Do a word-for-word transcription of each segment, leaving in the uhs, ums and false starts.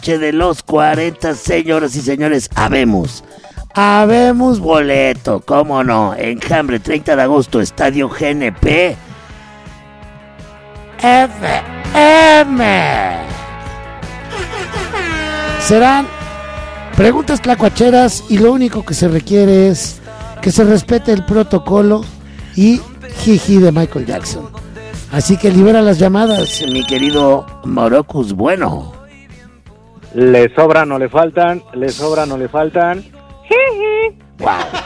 noche de los cuarenta, señoras y señores, habemos. Habemos boleto, cómo no. Enjambre, treinta de agosto, Estadio G N P. F M. Serán preguntas tlacuacheras y lo único que se requiere es que se respete el protocolo y jiji de Michael Jackson. Así que libera las llamadas, mi querido Morocus Bueno. Le sobran, no le faltan, le sobran, no le faltan. Wow.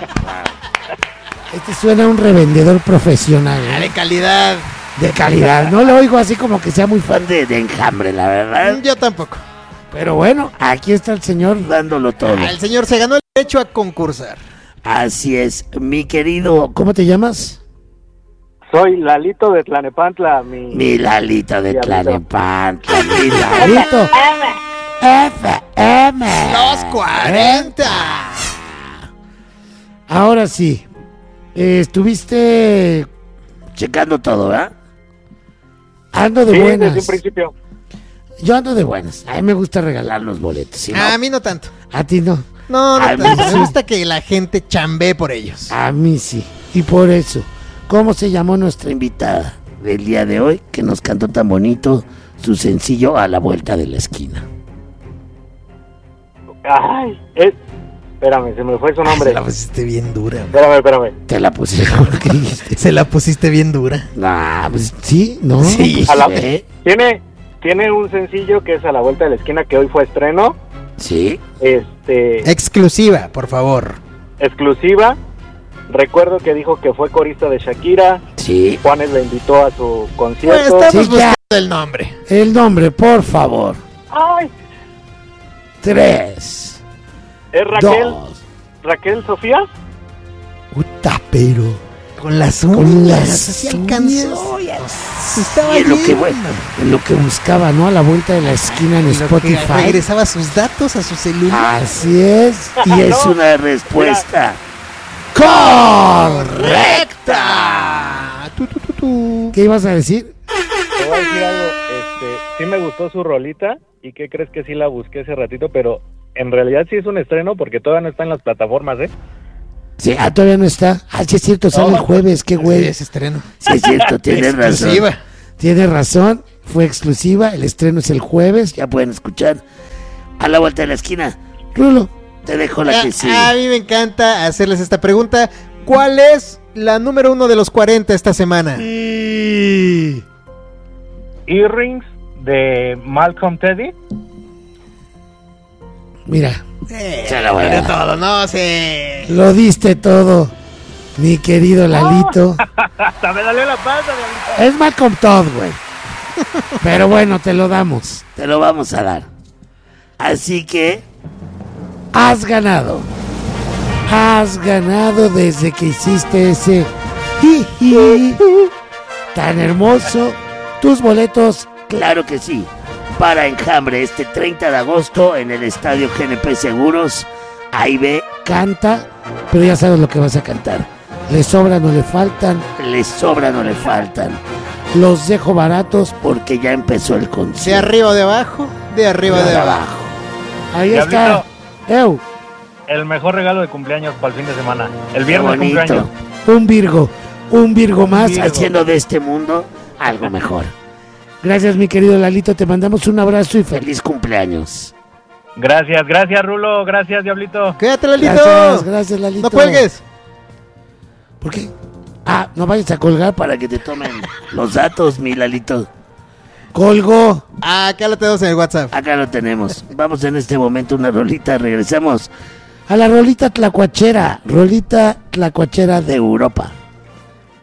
Este suena a un revendedor profesional, ¿eh? De calidad. De calidad. No lo oigo así como que sea muy fan de, de Enjambre, la verdad. Yo tampoco. Pero bueno, aquí está el señor dándolo todo. Ah, el señor se ganó el derecho a concursar. Así es, mi querido. ¿Cómo te llamas? Soy Lalito de Tlanepantla, mi... Mi Lalito de Mi Tlanepantla, mi Lalito. F M. Los cuarenta. Ahora sí, eh, estuviste checando todo, ¿verdad? Ando de Sí, buenas. desde un principio. Yo ando de buenas. A mí me gusta regalar los boletos. ¿Sí, no? A mí no tanto. A ti no. No, no A tanto. mí Me sí. gusta que la gente chambee por ellos. A mí sí. Y por eso, ¿cómo se llamó nuestra invitada del día de hoy que nos cantó tan bonito su sencillo A la vuelta de la esquina? Ay, es... Espérame, se me fue su nombre. Se la pusiste bien dura. güey. Espérame, espérame. Te la pusieron. ¿Qué dijiste? Se la pusiste bien dura. Nah, pues sí, ¿no? Sí. Pues, A la- ¿eh? Tiene, tiene un sencillo que es A la vuelta de la esquina, que hoy fue estreno. Sí. Este... Exclusiva, por favor. exclusiva. Recuerdo que dijo que fue corista de Shakira. Sí. Juanes la invitó a su Bueno, concierto. estamos Sí, buscando ya. el nombre. El nombre, por favor. Ay, Tres. es Raquel, Dos. Raquel Sofía. Puta, pero. Con las Con uñas. las Así alcanzó. uñas. Estaba Y en lo bien. que bueno, en lo que buscaba, ¿no? A la vuelta de la esquina en En lo que Spotify. regresaba sus datos a su celular. Así es. Y es No, una respuesta correcta. Tu, tu, tu, tu. ¿Qué ibas a decir? Te voy a decir algo, este, sí me gustó su rolita. ¿Y qué crees que sí la busqué hace ratito? Pero en realidad sí es un estreno porque todavía no está en las plataformas, ¿eh? Sí, ah, todavía no está. Ah, sí es cierto, sale No. el jueves, qué Sí, güey. es estreno. Sí es cierto, tienes razón. Exclusiva. Tienes razón, fue exclusiva, el estreno es el jueves, ya pueden escuchar A la vuelta de la esquina. Rulo, te dejo la que A, sigue. a mí me encanta hacerles esta pregunta. ¿Cuál es la número uno de los cuarenta esta semana? Y... Earrings de Malcolm Teddy. Mira, Eh, Se la voy a pero dar. todo, no sé. lo diste todo, mi querido Lalito. Hasta me dolió la panza, Lalito. Es Malcolm Todd, güey. Pero bueno, te lo damos. Te lo vamos a dar. Así que has ganado. Has ganado desde que hiciste ese jiji tan hermoso. Tus boletos, claro que sí, para Enjambre este treinta de agosto en el Estadio G N P Seguros. Ahí ve, canta, pero ya sabes lo que vas a cantar. Le sobran o le faltan, le sobran o le faltan. Los dejo baratos porque ya empezó el ¿De concierto. arriba o de abajo? De arriba o de abajo. Ahí Diablito. está. Eu, El mejor regalo de cumpleaños para el fin de semana. El qué viernes bonito. cumpleaños. Un Virgo, un Virgo más Virgo. haciendo de este mundo algo mejor. Gracias, mi querido Lalito. Te mandamos un abrazo y feliz cumpleaños. Gracias, gracias, Rulo. Gracias, Diablito. Quédate, Lalito. Gracias, gracias, Lalito. No cuelgues. ¿Por qué? Ah, no vayas a colgar para que te tomen los datos, mi Lalito. Colgo. Ah, acá lo tenemos en el WhatsApp. Acá lo tenemos. Vamos en este momento a una rolita. Regresamos a la rolita tlacuachera. Rolita tlacuachera de Europa.